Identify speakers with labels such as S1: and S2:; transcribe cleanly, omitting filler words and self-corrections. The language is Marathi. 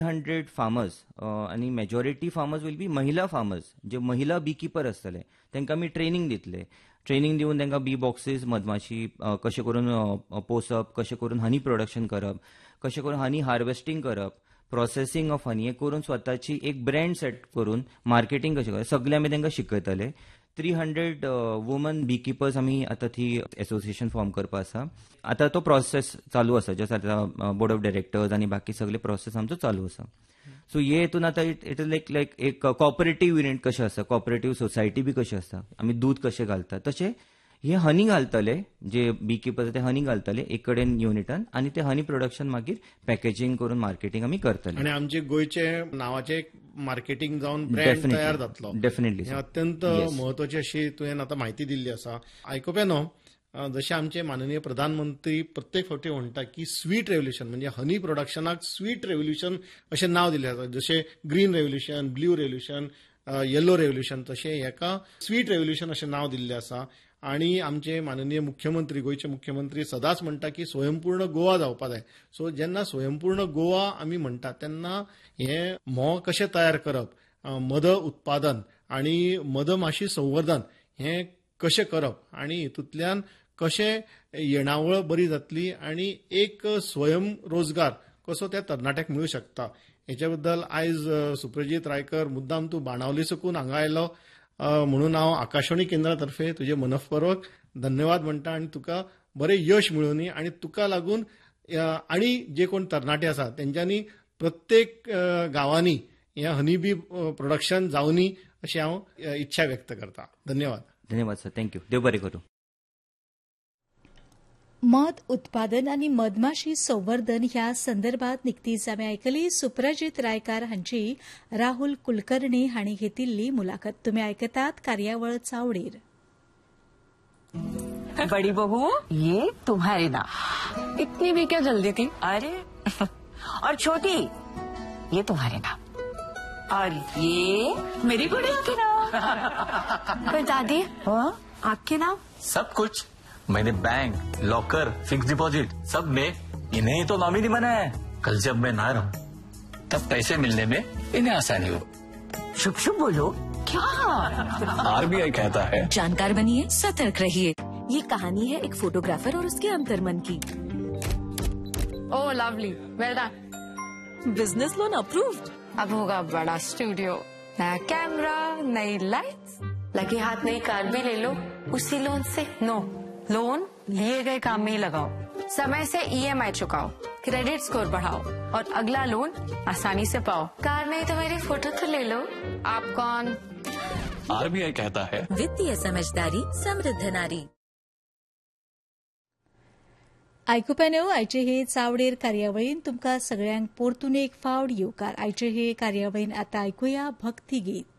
S1: 100 फार्मर्स आणि मेजॉरिटी फार्मर्स विल बी महिला फार्मर्स, जे महिला बी किपर असतले तांकां आमी ट्रेनिंग दितले. ट्रेनिंग दिवन तांकां बी बॉक्सीस मधमाशी कशें करून पोसप, कशें करून हनी प्रोडक्शन करप, कशें करून हनी हार्वेस्टिंग करप, प्रोसेसिंग ऑफ हनी, हे करून स्वताची एक ब्रँड सेट करून मार्केटिंग कशें करप सगळे आमी तांकां शिकयतले. 300 वुमन बी किपर्स आमी आतां ती एसोसिएशन फॉर्म करपा आसा. आतां तो प्रोसेस चालू आसा, जसं आतां बोर्ड ऑफ डायरेक्टर्स आनी बाकी सगळे प्रोसेस आमचो चालू आसा. सो हे हितून आतां इट इज लायक एक कॉपरेटीव युनिट कशें आसा, कॉपरेटीव सोसायटी बी कशी आसा, आमी दूध कशें घालतात तशें हे हनी घालतले, जे बी किपर्स ते हनी घालतले एक कडेन युनिटान, आणि ते हनी प्रोडक्शन मागीर पॅकेजिंग करून मार्केटिंग आमी करतले.
S2: आणि आमचे गोयचे नावाचे मार्केटिंग जावन ब्रँड तयार जातलो.
S1: डेफिनेटली
S2: अत्यंत महत्वाची अशी तुवें आतां म्हायती दिल्ली आसा. आयकुप्या न्हू, जशे आमचे माननीय प्रधानमंत्री प्रत्येक फावटी म्हणटा की स्वीट रेव्होल्युशन, म्हणजे हनी प्रोडक्शनाक स्वीट रेव्होल्युशन अशें नाव दिल्लें आसा. जशें green revolution, blue revolution, yellow revolution, तशें हेका स्वीट रेव्होल्युशन अशें नाव दिल्लें आसा. आणि आमचे माननीय मुख्यमंत्री, गोयचे मुख्यमंत्री सदांच म्हणटा की स्वयंपूर्ण गोवा जावपा जाय. सो जेन्ना स्वयंपूर्ण गोवा आमी म्हणटा तेन्ना हे म्होंव कशें तयार करप, मध उत्पादन आणि मधमाशी संवर्धन हें कशें करप, आणि हितूंतल्यान कशें येणावळ बरी जातली आणि एक स्वयंरोजगार कसो त्या तरणाट्याक मेळूं शकता, हेच्या बद्दल आयज सुप्रजीत रायकर मुद्दाम तूं बाणावली सकून हांगा आयलो म्हणून हांव आकाशवाणी केंद्रातर्फे तुजे मनपूर्वक धन्यवाद म्हणटा. आणि तुका बरें यश मेळूनी, आणि तुका लागून आणि जे कोण तरणाटे आसा तेंच्यांनी प्रत्येक गांवांनी हें हनी बी प्रोडक्शन जावनी अशी हांव इच्छा व्यक्त करता. धन्यवाद.
S1: धन्यवाद सर, थँक्यू. देव बरें करूं.
S3: मध उत्पादन आणि मधमाशी संवर्धन ह्या संदर्भात निकतीच आमी आयकली सुप्रजीत रायकार हांची राहुल कुलकर्णी हांणी घेतिल्ली मुलाखत. तुमी आयकतात कार्यावळ चावडीर.
S4: बड़ी बहू, ये तुम्हारे नाम. इतनी भी क्या जल्दी थी? अरे और छोटी, ये तुम्हारे नाम. और ये मेरी गुड़िया के नाम. पर दादी, आपके नाम?
S5: सब कुछ मैंने बैंक, लॉकर, फिक्स डिपॉजिट सब में इन्हें ही तो नॉमिनी बनाया है. कल जब मैं ना रहूं तब पैसे मिलने में इन्हें आसानी हो.
S4: शुभ शुभ बोलो. क्या?
S5: आरबीआई कहता है
S6: जानकार बनिए, सतर्क रहिए. ये कहानी है एक फोटोग्राफर और उसके अंतर्मन की.
S7: ओह लवली, वेल डन.
S6: Business loan approved.
S7: अब होगा बड़ा स्टूडियो, नया कैमरा, नई लाइट्स, लगे हाथ नई कार भी ले लो उसी लोन से. नो, लोन लिए गए काम में ही लगाओ, समय से ईएमआई चुकाओ, क्रेडिट स्कोर बढ़ाओ और अगला लोन आसानी से पाओ. कार नहीं तो मेरी फोटो तो ले लो. आप कौन?
S5: आरबीआई कहता है
S6: वित्तीय समझदारी समृद्ध नारी.
S3: आयकुप्यानो, आयचे हे चावडेर कार्यावळीन तुमकां सगळ्यांक परतून एक फावट येवकार. आयचे हे कार्यावळीन आतां आयकुया भक्ती गीत.